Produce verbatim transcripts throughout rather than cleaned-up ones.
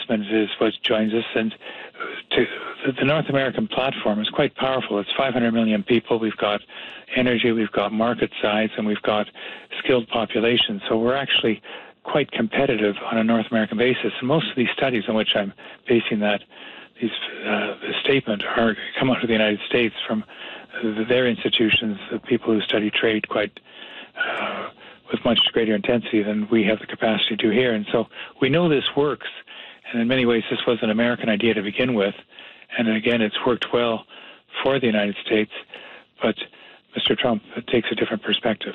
investment is what joins us. And to, the North American platform is quite powerful. It's five hundred million people. We've got energy, we've got market size, and we've got skilled population. So we're actually quite competitive on a North American basis. And most of these studies on which I'm basing that these uh, statement are come out of the United States from their institutions, the people who study trade quite uh, with much greater intensity than we have the capacity to here. And so we know this works. And in many ways, this was an American idea to begin with. And again, it's worked well for the United States. But Mister Trump takes a different perspective.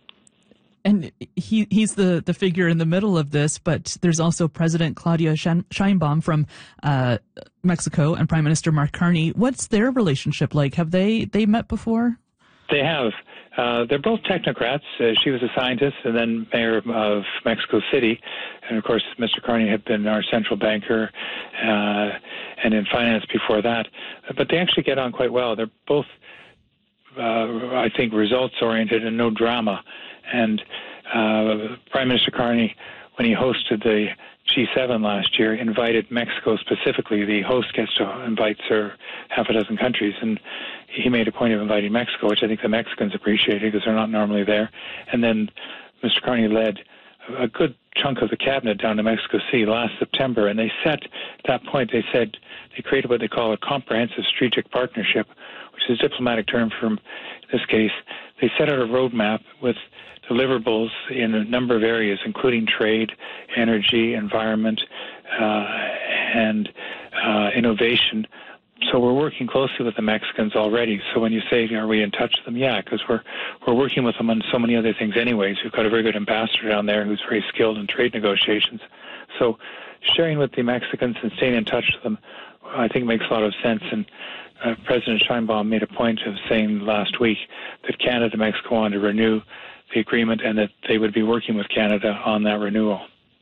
And he he's the, the figure in the middle of this, but there's also President Claudia Sheinbaum from uh, Mexico and Prime Minister Mark Carney. What's their relationship like? Have they, they met before? They have. Uh, they're both technocrats. Uh, she was a scientist and then mayor of Mexico City. And, of course, Mister Carney had been our central banker uh, and in finance before that. But they actually get on quite well. They're both, uh, I think, results-oriented and no drama. And uh, Prime Minister Carney, when he hosted the G seven last year, invited Mexico specifically. The host gets to invite sir, half a dozen countries, and he made a point of inviting Mexico, which I think the Mexicans appreciated because they're not normally there. And then Mister Carney led a good chunk of the cabinet down to Mexico City last September, and they set, at that point, they said they created what they call a comprehensive strategic partnership, which is a diplomatic term for, in this case, they set out a roadmap with deliverables in a number of areas, including trade, energy, environment, uh, and uh, innovation. So we're working closely with the Mexicans already. So when you say, are we in touch with them? Yeah, because we're we're working with them on so many other things anyways. We've got a very good ambassador down there who's very skilled in trade negotiations. So sharing with the Mexicans and staying in touch with them, I think makes a lot of sense. And uh, President Sheinbaum made a point of saying last week that Canada and Mexico wanted to renew the agreement and that they would be working with Canada on that renewal.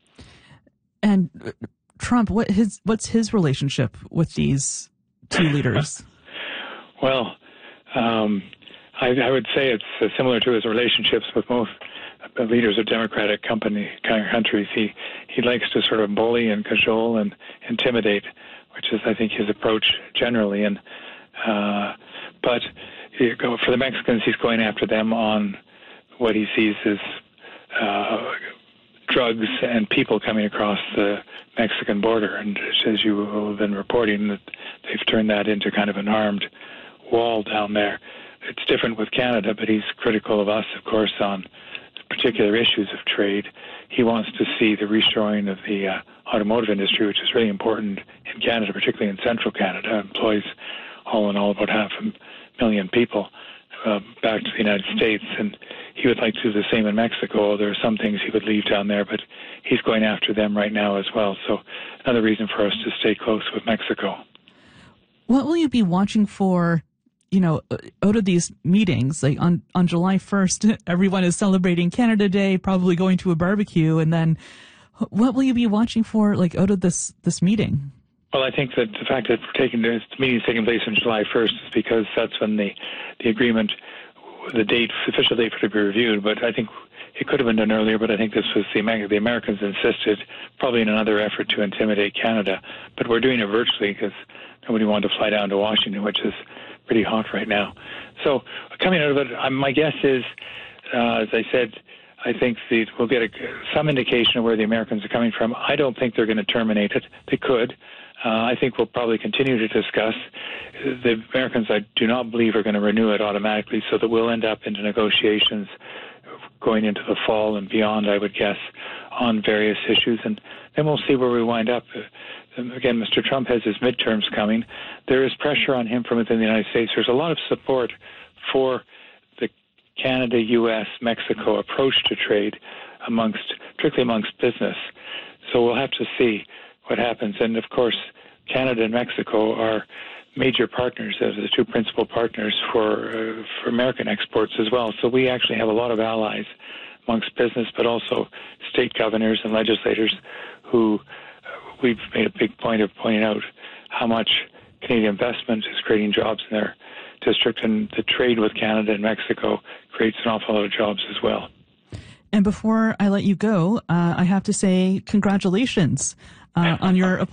And Trump, what his what's his relationship with these two leaders? Well, um, I, I would say it's uh, similar to his relationships with most uh, leaders of democratic company kind of countries. He he likes to sort of bully and cajole and intimidate, which is, I think, his approach generally. And uh, but you go, for the Mexicans, he's going after them on what he sees as uh, drugs and people coming across the Mexican border. And as you have been reporting, that they've turned that into kind of an armed wall down there. It's different with Canada, but he's critical of us, of course, on particular issues of trade. He wants to see the reshoring of the uh, automotive industry, which is really important in Canada, particularly in central Canada. It employs all in all about half a million people. Uh, back to the United States, and he would like to do the same in Mexico. There are some things he would leave down there, but he's going after them right now as well. So another reason for us to stay close with Mexico. What will you be watching for, you know, out of these meetings? Like on, on July first, everyone is celebrating Canada Day, probably going to a barbecue, and then what will you be watching for, like, out of this, this meeting? Well, I think that the fact that we're taking this meeting is taking place on July first is because that's when the, the agreement, the date, the official date for it to be reviewed. But I think it could have been done earlier, but I think this was the, the Americans insisted, probably in another effort to intimidate Canada. But we're doing it virtually because nobody wanted to fly down to Washington, which is pretty hot right now. So coming out of it, um, my guess is, uh, as I said, I think the, we'll get a, some indication of where the Americans are coming from. I don't think they're going to terminate it. They could. Uh, I think we'll probably continue to discuss. The Americans, I do not believe, are going to renew it automatically, so that we'll end up into negotiations going into the fall and beyond, I would guess, on various issues. And then we'll see where we wind up. Uh, again, Mister Trump has his midterms coming. There is pressure on him from within the United States. There's a lot of support for the Canada, U S, Mexico approach to trade, amongst, particularly amongst business. So we'll have to see what happens. And, of course, Canada and Mexico are major partners, as the two principal partners for uh, for American exports as well. So we actually have a lot of allies amongst business, but also state governors and legislators who uh, we've made a big point of pointing out how much Canadian investment is creating jobs in their district, and the trade with Canada and Mexico creates an awful lot of jobs as well. And before I let you go, uh, I have to say congratulations uh, on your appointment.